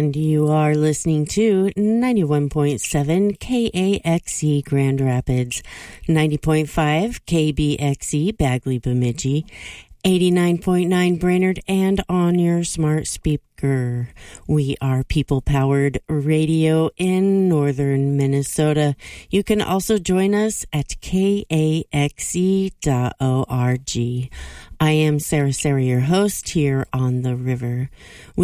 And you are listening to 91.7 KAXE Grand Rapids, 90.5 KBXE Bagley Bemidji, 89.9 Brainerd, and on your smart speaker. We are people-powered radio in northern Minnesota. You can also join us at kaxe.org. I am Sarah, your host here on the river.